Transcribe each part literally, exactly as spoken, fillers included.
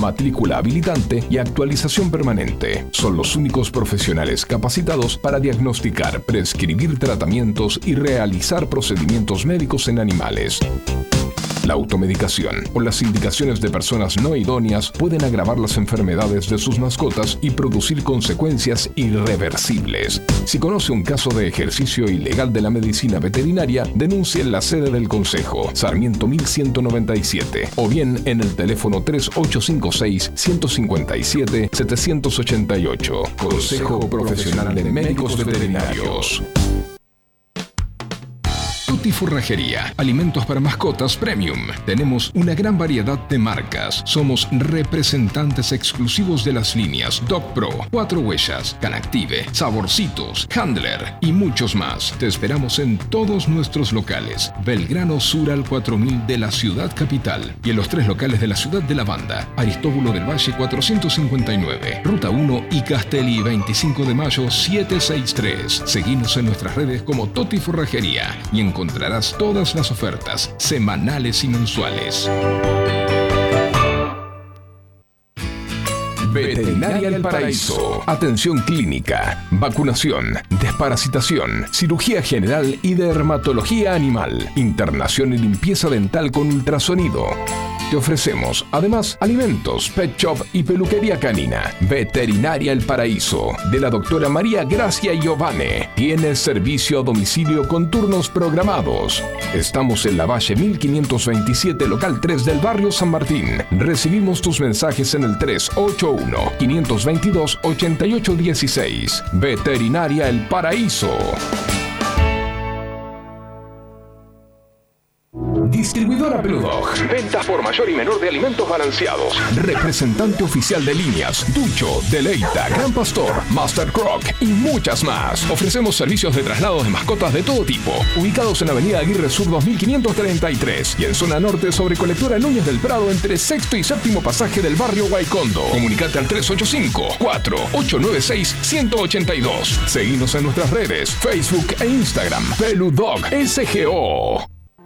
matrícula habilitante y actualización permanente. Son los únicos profesionales capacitados para diagnosticar, prescribir tratamientos y realizar procedimientos médicos en animales. La automedicación o las indicaciones de personas no idóneas pueden agravar las enfermedades de sus mascotas y producir consecuencias irreversibles. Si conoce un caso de ejercicio ilegal de la medicina veterinaria, denuncie en la sede del Consejo, Sarmiento mil ciento noventa y siete, o bien en el teléfono tres ocho cinco seis, uno cinco siete, siete ocho ocho. Consejo Profesional de Médicos Veterinarios. Tutti Forrajería, alimentos para mascotas premium. Tenemos una gran variedad de marcas. Somos representantes exclusivos de las líneas Dog Pro, Cuatro Huellas, Canactive, Saborcitos, Handler y muchos más. Te esperamos en todos nuestros locales. Belgrano Sur al cuatro mil de la ciudad capital y en los tres locales de la ciudad de La Banda, Aristóbulo del Valle cuatrocientos cincuenta y nueve, Ruta uno y Castelli veinticinco de mayo setecientos sesenta y tres. Seguinos en nuestras redes como Tutti Forrajería y en encontrarás todas las ofertas semanales y mensuales. Veterinaria El Paraíso. Atención clínica, vacunación, desparasitación, cirugía general y dermatología animal, internación y limpieza dental con ultrasonido. Te ofrecemos, además, alimentos, pet shop y peluquería canina. Veterinaria El Paraíso, de la doctora María Gracia Giovane. Tiene servicio a domicilio con turnos programados. Estamos en la Valle mil quinientos veintisiete, local tres del barrio San Martín. Recibimos tus mensajes en el tres ocho uno, cinco dos dos, ocho ocho uno seis. Veterinaria El Paraíso. Distribuidora Peludog. Ventas por mayor y menor de alimentos balanceados. Representante oficial de líneas Ducho, Deleita, Gran Pastor, Master Croc y muchas más. Ofrecemos servicios de traslados de mascotas de todo tipo. Ubicados en Avenida Aguirre Sur dos mil quinientos treinta y tres y en zona norte sobre Colectora Núñez del Prado entre sexto y séptimo pasaje del barrio Guaycondo. Comunicate al tres ocho cinco, cuatro ocho nueve seis, uno ocho dos. Seguinos en nuestras redes, Facebook e Instagram. Peludog S G O.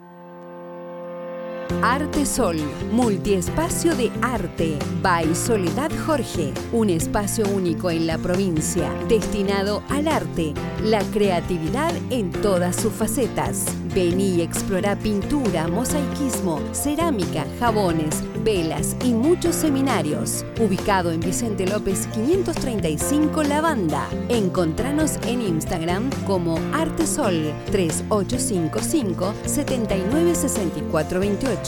Arte Sol, multiespacio de arte, by Soledad Jorge, un espacio único en la provincia, destinado al arte, la creatividad en todas sus facetas. Vení y explora pintura, mosaicismo, cerámica, jabones, velas y muchos seminarios. Ubicado en Vicente López quinientos treinta y cinco La Banda. Encontranos en Instagram como Artesol tres ocho cinco cinco, siete nueve seis cuatro dos ocho.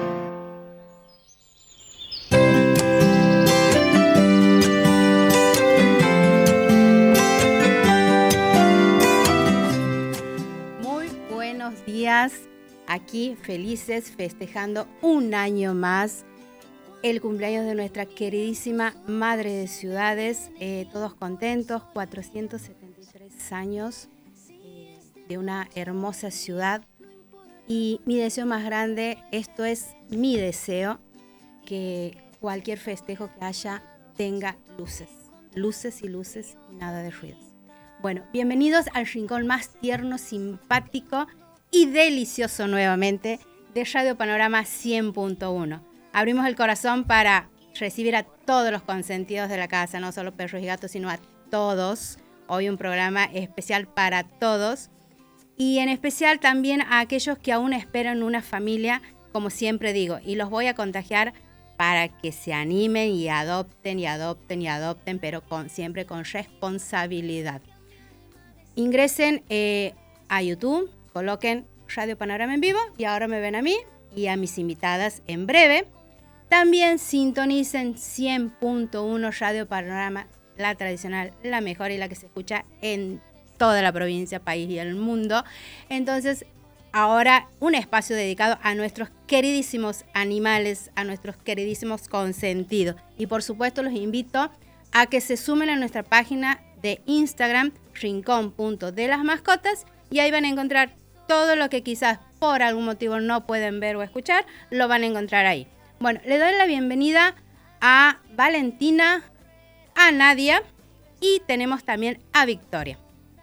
Muy buenos días, aquí felices festejando un año más el cumpleaños de nuestra queridísima Madre de Ciudades, eh, todos contentos, cuatrocientos setenta y tres años eh, de una hermosa ciudad. Y mi deseo más grande, esto es mi deseo, que cualquier festejo que haya tenga luces, luces y luces y nada de ruidos. Bueno, bienvenidos al rincón más tierno, simpático y delicioso nuevamente de Radio Panorama cien punto uno. Abrimos el corazón para recibir a todos los consentidos de la casa, no solo perros y gatos, sino a todos. Hoy un programa especial para todos. Y en especial también a aquellos que aún esperan una familia, como siempre digo, y los voy a contagiar para que se animen y adopten y adopten y adopten, pero con, siempre con responsabilidad. Ingresen eh, a YouTube, coloquen Radio Panorama en vivo y ahora me ven a mí y a mis invitadas en breve. También sintonicen cien punto uno Radio Panorama, la tradicional, la mejor y la que se escucha en toda la provincia, país y el mundo. Entonces, ahora un espacio dedicado a nuestros queridísimos animales, a nuestros queridísimos consentidos. Y por supuesto los invito a que se sumen a nuestra página de Instagram, rincón punto de las mascotas, y ahí van a encontrar todo lo que quizás por algún motivo no pueden ver o escuchar, lo van a encontrar ahí. Bueno, le doy la bienvenida a Valentina, a Nadia y tenemos también a Victoria.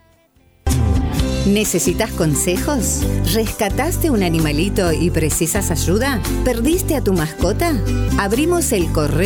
¿Necesitas consejos? ¿Rescataste un animalito y precisas ayuda? ¿Perdiste a tu mascota? Abrimos el correo